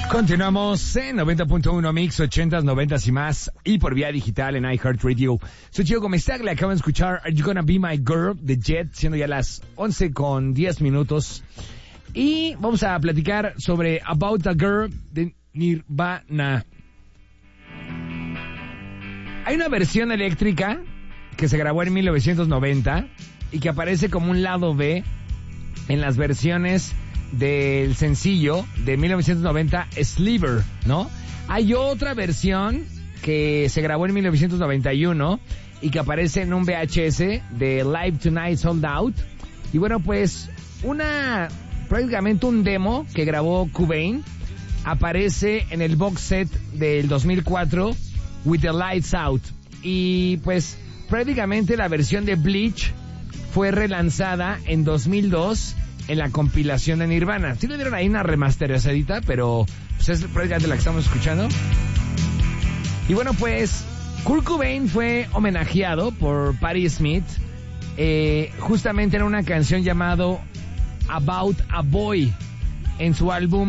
Continuamos en 90.1 Mix, 80s, 90s y más, y por vía digital en iHeartRadio. Soy Chico Gomestag, le acaban de escuchar Are You Gonna Be My Girl de Jet, siendo ya las 11:10. Y vamos a platicar sobre About a Girl de Nirvana. Hay una versión eléctrica que se grabó en 1990 y que aparece como un lado B en las versiones del sencillo de 1990, Sliver, ¿no? Hay otra versión que se grabó en 1991 y que aparece en un VHS de Live Tonight Sold Out. Y bueno, pues prácticamente un demo que grabó Cobain aparece en el box set del 2004, With the Lights Out. Y pues prácticamente la versión de Bleach fue relanzada en 2002 en la compilación de Nirvana. Sí le dieron ahí una remasterizadita, pero pues es prácticamente la que estamos escuchando. Y bueno, pues Kurt Cobain fue homenajeado por Patti Smith justamente en una canción llamado About a Boy en su álbum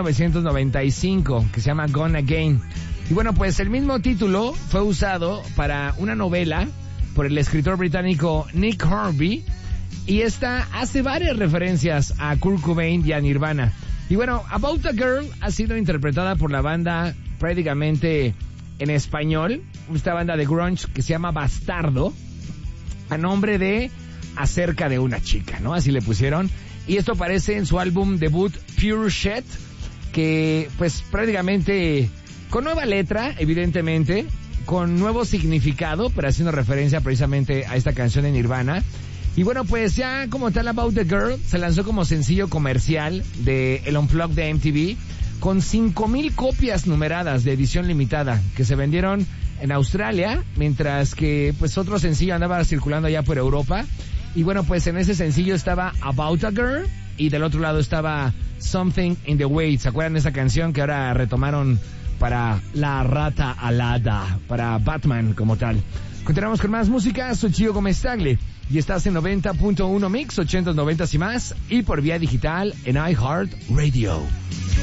1995, que se llama Gone Again. Y bueno, pues el mismo título fue usado para una novela por el escritor británico Nick Hornby, y esta hace varias referencias a Kurt Cobain y a Nirvana. Y bueno, About a Girl ha sido interpretada por la banda prácticamente en español, esta banda de grunge que se llama Bastardo, a nombre de Acerca de una chica, ¿no? Así le pusieron. Y esto aparece en su álbum debut Pure Shit, que pues prácticamente con nueva letra, evidentemente, con nuevo significado, pero haciendo referencia precisamente a esta canción de Nirvana. Y bueno, pues ya como tal About the Girl se lanzó como sencillo comercial de el Unplugged de MTV con 5,000 copias numeradas de edición limitada que se vendieron en Australia, mientras que pues otro sencillo andaba circulando allá por Europa. Y bueno, pues en ese sencillo estaba About a Girl y del otro lado estaba Something in the Way. ¿Se acuerdan de esa canción que ahora retomaron para La Rata Alada, para Batman como tal? Continuamos con más música. Soy Chico Gomestag y estás en 90.1 Mix, 80s, 90s y más, y por vía digital en iHeartRadio.